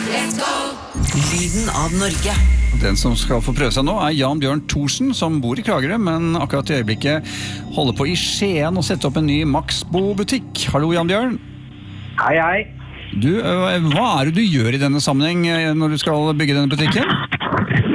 Lyden av Norge. Den som skal få prøve seg nå Jan Bjørn Thorsen, som bor i Kragerø, men akkurat i øyeblikket holder på i Skien og setter opp en ny Maxbo-butikk. Hallo Jan Bjørn. Hei, hei. Du, hva det du gjør i denne sammenheng når du skal bygge denne butikken?